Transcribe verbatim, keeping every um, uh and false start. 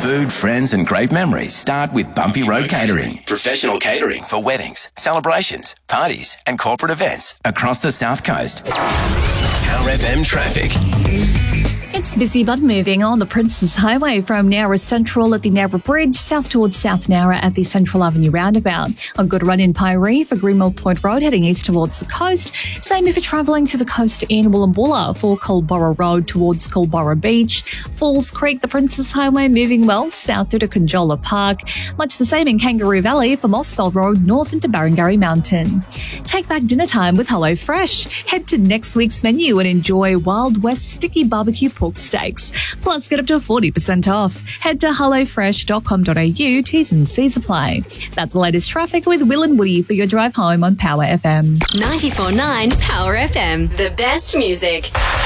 Food, friends and great memories start with Bumpy Road Catering. Professional catering for weddings, celebrations, parties and corporate events across the South Coast. Power F M traffic. It's busy but moving on the Princes Highway from Nowra Central at the Nowra Bridge, south towards South Nowra at the Central Avenue roundabout. A good run in Piree for Greenmill Point Road heading east towards the coast. Same if you're travelling to the coast in Woolloomboola for Culburra Road towards Culburra Beach. Falls Creek, the Princes Highway moving well south to Conjola Park. Much the same in Kangaroo Valley for Mossville Road north into Barangarry Mountain. Take back dinner time with HelloFresh. Head to next week's menu and enjoy Wild West Sticky Barbecue Pork Steaks. Plus, get up to forty percent off. Head to hello fresh dot com dot a u. T's and C's apply. That's the latest traffic with Will and Woody for your drive home on Power F M. ninety-four point nine Power F M. The best music.